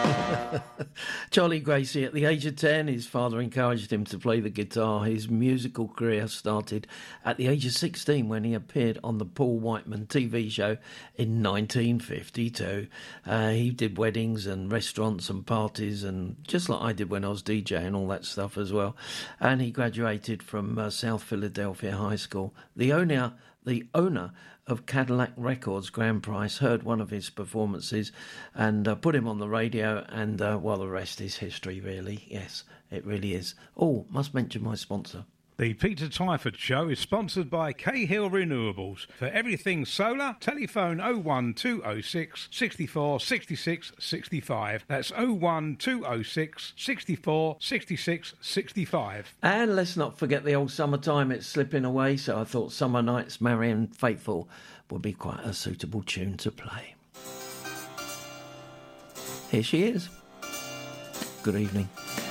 Charlie Gracie, at the age of 10, his father encouraged him to play the guitar. His musical career started at the age of 16 when he appeared on the Paul Whiteman TV show in 1952. He did weddings and restaurants and parties, and just like I did when I was DJing, all that stuff as well. And he graduated from South Philadelphia High School. The owner of Cadillac Records, Graham Price, heard one of his performances and put him on the radio, and well, the rest is history, really. Yes, it really is. Oh, must mention my sponsor. The Peter Twyford Show is sponsored by Cahill Renewables. For everything solar, telephone 01206 64 66 65. That's 01206 64 66 65. And let's not forget the old summertime. It's slipping away, so I thought Summer Nights, Marianne Faithfull would be quite a suitable tune to play. Here she is. Good evening.